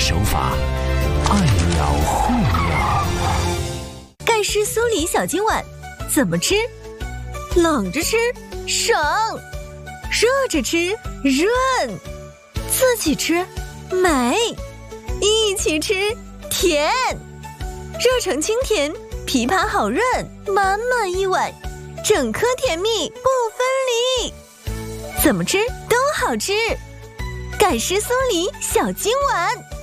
手法，爱鸟护鸟。 盖世酥梨小金碗怎么吃？冷着吃省，热着吃润，自己吃美，一起吃甜。热成清甜，枇杷好润，满满一碗，整颗甜蜜不分离。怎么吃都好吃，盖世酥梨小金碗。